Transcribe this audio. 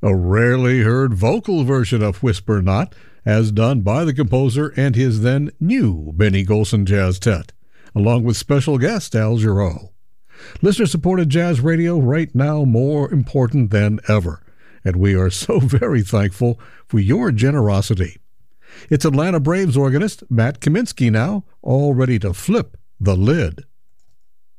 A rarely heard vocal version of Whisper Not, as done by the composer and his then new Benny Golson Jazz Tet, along with special guest Al Jarreau. Listener-supported jazz radio right now more important than ever, and we are so very thankful for your generosity. It's Atlanta Braves organist Matt Kaminsky now, all ready to flip the lid.